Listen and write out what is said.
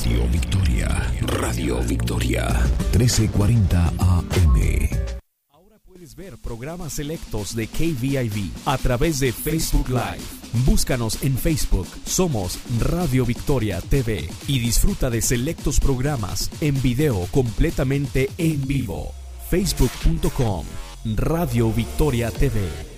Radio Victoria. Radio Victoria. 1340 AM. Ahora puedes ver programas selectos de KVIV a través de Facebook Live. Búscanos en Facebook. Somos Radio Victoria TV y disfruta de selectos programas en video completamente en vivo. Facebook.com Radio Victoria TV.